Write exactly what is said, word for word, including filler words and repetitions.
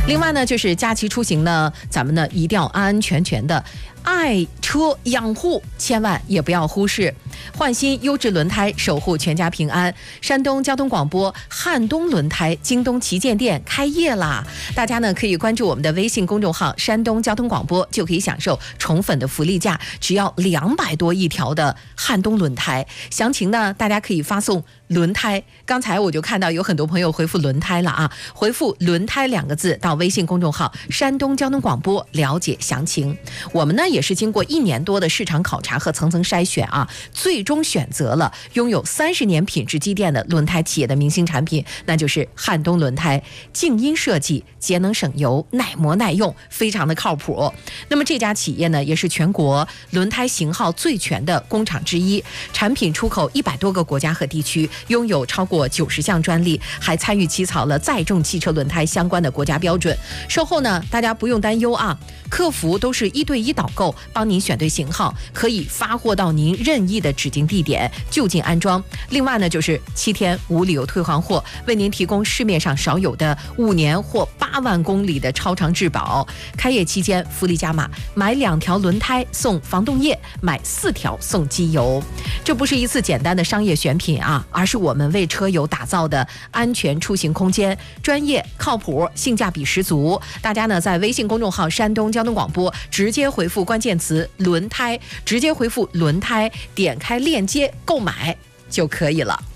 另外呢，就是假期出行呢，咱们呢一定要安安全全的。爱车养护千万也不要忽视，换新优质轮胎，守护全家平安。山东交通广播汉东轮胎京东旗舰店开业啦！大家呢可以关注我们的微信公众号山东交通广播，就可以享受宠粉的福利价，只要两百多一条的汉东轮胎。详情呢，大家可以发送轮胎。刚才我就看到有很多朋友回复轮胎了啊，回复轮胎两个字到微信公众号山东交通广播了解详情。我们呢也是经过一年多的市场考察和层层筛选啊，最终选择了拥有三十年品质积淀的轮胎企业的明星产品，那就是汉东轮胎。静音设计，节能省油，耐磨耐用，非常的靠谱。那么这家企业呢，也是全国轮胎型号最全的工厂之一，产品出口一百多个国家和地区，拥有超过九十项专利，还参与起草了载重汽车轮胎相关的国家标准。售后呢，大家不用担忧啊，客服都是一对一导购，帮您选对型号，可以发货到您任意的指定地点就近安装。另外呢，就是七天无理由退换货，为您提供市面上少有的五年或八万公里的超长质保。开业期间福利加码，买两条轮胎送防冻液，买四条送机油。这不是一次简单的商业选品啊，而是我们为车友打造的安全出行空间，专业靠谱，性价比十足。大家呢在微信公众号山东交通广播直接回复关键词轮胎，直接回复轮胎，点开链接购买就可以了。